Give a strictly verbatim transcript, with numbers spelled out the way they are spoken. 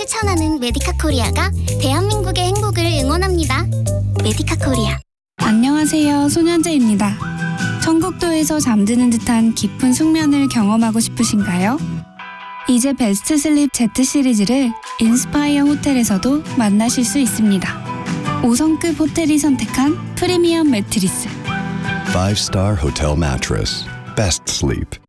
실천하는 메디카 코리아가 대한민국의 행복을 응원합니다. 메디카 코리아. 안녕하세요, 손현재입니다. 천국도에서 잠드는 듯한 깊은 숙면을 경험하고 싶으신가요? 이제 베스트 슬립 Z 시리즈를 인스파이어 호텔에서도 만나실 수 있습니다. 오 성급 호텔이 선택한 프리미엄 매트리스. Five-star hotel mattress. Best sleep.